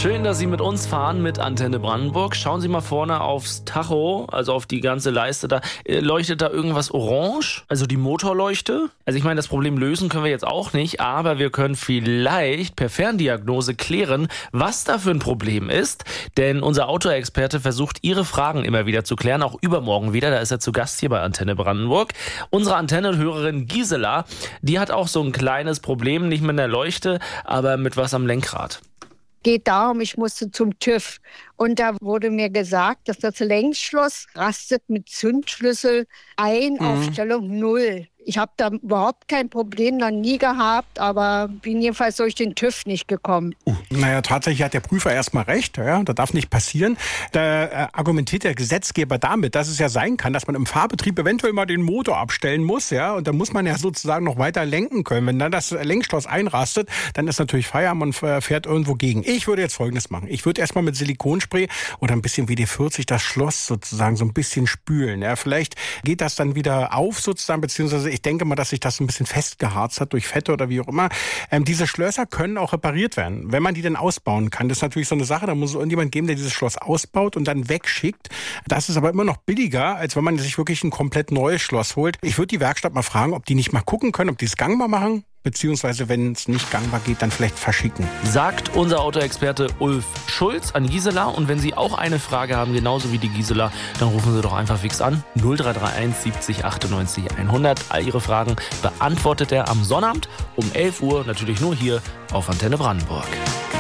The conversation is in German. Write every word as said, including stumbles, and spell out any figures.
Schön, dass Sie mit uns fahren mit Antenne Brandenburg. Schauen Sie mal vorne aufs Tacho, also auf die ganze Leiste da. Leuchtet da irgendwas orange? Also die Motorleuchte? Also ich meine, das Problem lösen können wir jetzt auch nicht, aber wir können vielleicht per Ferndiagnose klären, was da für ein Problem ist. Denn unser Autoexperte versucht, Ihre Fragen immer wieder zu klären, auch übermorgen wieder. Da ist er zu Gast hier bei Antenne Brandenburg. Unsere Antennenhörerin Gisela, die hat auch so ein kleines Problem, nicht mit der Leuchte, aber mit was am Lenkrad. Geht darum, ich musste zum TÜV. Und da wurde mir gesagt, dass das Längsschloss rastet mit Zündschlüssel ein mhm. auf Stellung null. Ich habe da überhaupt kein Problem, dann nie gehabt, aber bin jedenfalls durch den TÜV nicht gekommen. Uh, naja, tatsächlich hat der Prüfer erstmal recht, ja, das darf nicht passieren. Da äh, argumentiert der Gesetzgeber damit, dass es ja sein kann, dass man im Fahrbetrieb eventuell mal den Motor abstellen muss, ja, und dann muss man ja sozusagen noch weiter lenken können. Wenn dann das Lenkschloss einrastet, dann ist natürlich Feierabend und fährt irgendwo gegen. Ich würde jetzt Folgendes machen. Ich würde erstmal mit Silikonspray oder ein bisschen W D vierzig das Schloss sozusagen so ein bisschen spülen. Ja, vielleicht geht das dann wieder auf sozusagen, beziehungsweise ich denke mal, dass sich das ein bisschen festgeharzt hat durch Fette oder wie auch immer. Ähm, diese Schlösser können auch repariert werden, wenn man die denn ausbauen kann. Das ist natürlich so eine Sache, da muss es irgendjemand geben, der dieses Schloss ausbaut und dann wegschickt. Das ist aber immer noch billiger, als wenn man sich wirklich ein komplett neues Schloss holt. Ich würde die Werkstatt mal fragen, ob die nicht mal gucken können, ob die es gangbar machen. Beziehungsweise, wenn es nicht gangbar geht, dann vielleicht verschicken. Sagt unser Autoexperte Ulf Schulz an Gisela. Und wenn Sie auch eine Frage haben, genauso wie die Gisela, dann rufen Sie doch einfach fix an. null drei drei eins siebzig achtundneunzig hundert. All Ihre Fragen beantwortet er am Sonnabend um elf Uhr, natürlich nur hier auf Antenne Brandenburg.